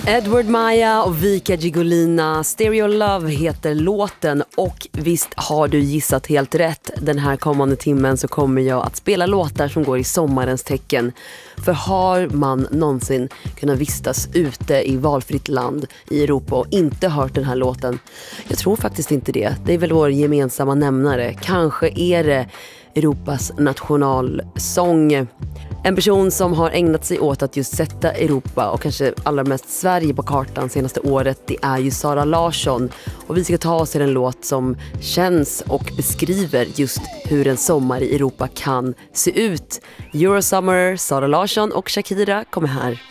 Edward Maya och Vika Gigolina, Stereo Love heter låten, och visst har du gissat helt rätt. Den här kommande timmen så kommer jag att spela låtar som går i sommarens tecken. För har man någonsin kunnat vistas ute i valfritt land i Europa och inte hört den här låten? Jag tror faktiskt inte det. Det är väl vår gemensamma nämnare. Kanske är det Europas nationalsång. En person som har ägnat sig åt att just sätta Europa och kanske allra mest Sverige på kartan senaste året, det är ju Zara Larsson. Och vi ska ta oss till en låt som känns och beskriver just hur en sommar i Europa kan se ut. Eurosummer, Zara Larsson och Shakira kommer här.